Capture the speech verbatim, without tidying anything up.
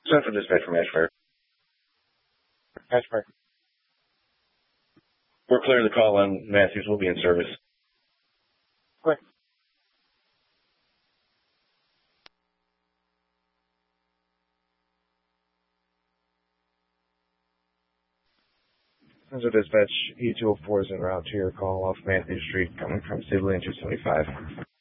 Central Dispatch from Ashfire. Ashfire. We're clear the call on Matthews. We'll be in service. Quick. Central Dispatch, E two oh four is en route to your call off Matthews Street coming from City Lane two seventy-five.